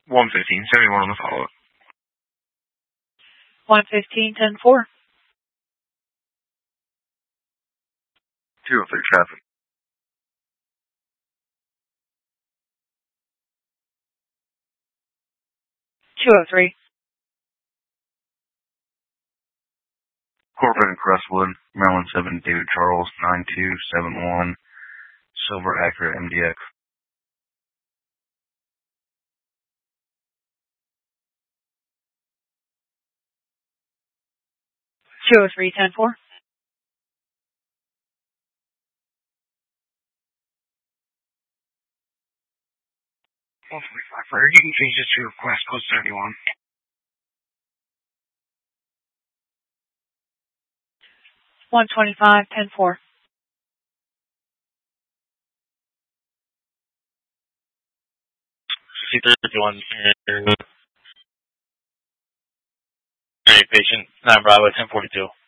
115, 71 on the follow-up. 115, 10-4. 203 traffic. 203. Corbin and Crestwood, Maryland 7, David Charles, 9271, Silver Acura MDX. 203, 10-4. 145 for you can change this to request code 71. 125, 10-4. 61. Patient 9 Bravo 1042.